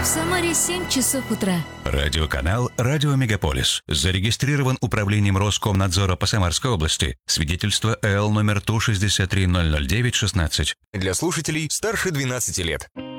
В Самаре 7 часов утра. Радиоканал «Радио Мегаполис». Зарегистрирован Управлением Роскомнадзора по Самарской области. Свидетельство ЭЛ номер 163-009-16. Для слушателей старше 12 лет.